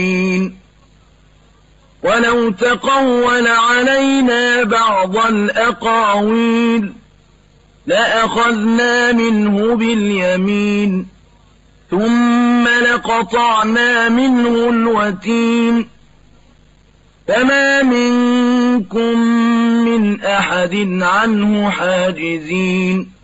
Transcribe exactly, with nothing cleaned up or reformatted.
وَلَوْ تَقَوَّلَ عَلَيْنَا بَعْضَ الْأَقَاوِيلِ لَأَخَذْنَا مِنْهُ بِالْيَمِينِ ثُمَّ لَقَطَعْنَا مِنْهُ الْوَتِينَ فَمَا مِنكُم مِّنْ أَحَدٍ عَنْهُ حَاجِزِينَ